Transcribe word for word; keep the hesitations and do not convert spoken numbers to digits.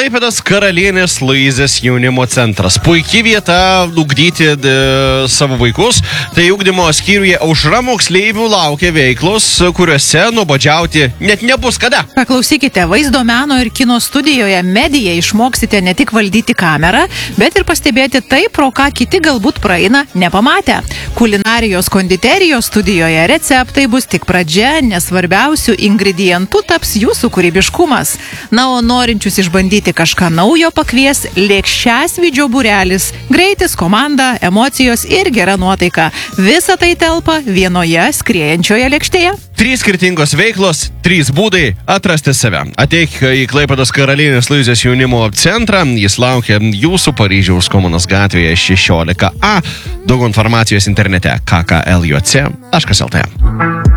Klaipėdos Karalienės Luizės jaunimo centras. Puikia vieta ugdyti d, savo vaikus. Tai ugdymo skyriuje Aušra moksleivių laukia veiklos, kuriuose nuobodžiauti net nebus kada. Paklausykite, vaizdo meno ir kino studijoje Medija išmoksite ne tik valdyti kamerą, bet ir pastebėti tai, pro ką kiti galbūt praeina nepamatę. Kulinarijos konditerijos studijoje receptai bus tik pradžia, nes svarbiausių ingredientų taps jūsų kūrybiškumas. Na, o norinčius išbandyti kažką naujo pakvies lėkščiasvidžio būrelis, greitis, komanda, emocijos ir gera nuotaika. Visa tai telpa vienoje skriejančioje lėkštėje. Trys skirtingos veiklos, trys būdai atrasti save. Ateik į Klaipėdos Karalienės Luizės jaunimo centrą. Jis laukia jūsų Paryžiaus Komunos gatvėje šešiolika A. Daug informacijos internete k k l j c taškas l t.